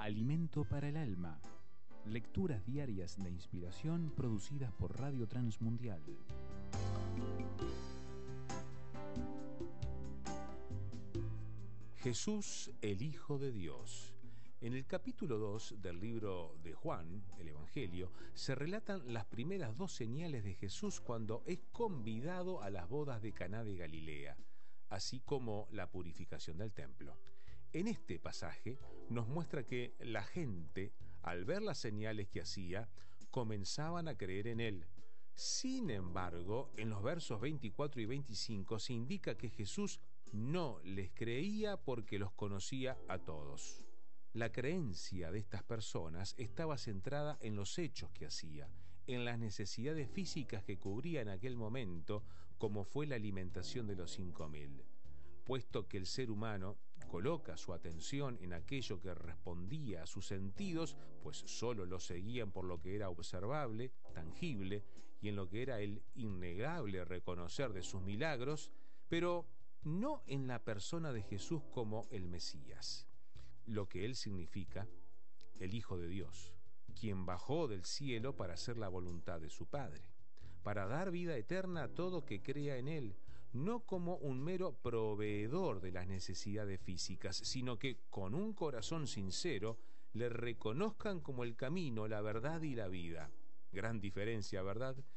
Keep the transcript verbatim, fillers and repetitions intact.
Alimento para el alma. Lecturas diarias de inspiración producidas por Radio Transmundial. Jesús, el Hijo de Dios. En el capítulo dos del libro de Juan, el Evangelio, se relatan las primeras dos señales de Jesús cuando es convidado a las bodas de Caná de Galilea, así como la purificación del templo. En este pasaje nos muestra que la gente, al ver las señales que hacía, comenzaban a creer en él. Sin embargo, en los versos veinticuatro y veinticinco se indica que Jesús no les creía porque los conocía a todos. La creencia de estas personas estaba centrada en los hechos que hacía, en las necesidades físicas que cubría en aquel momento, como fue la alimentación de los cinco mil. Puesto que el ser humano coloca su atención en aquello que respondía a sus sentidos, pues solo lo seguían por lo que era observable, tangible, y en lo que era el innegable reconocer de sus milagros, pero no en la persona de Jesús como el Mesías, lo que él significa, el Hijo de Dios, quien bajó del cielo para hacer la voluntad de su Padre, para dar vida eterna a todo que crea en él, no como un mero proveedor de las necesidades físicas, sino que con un corazón sincero le reconozcan como el camino, la verdad y la vida. Gran diferencia, ¿verdad?,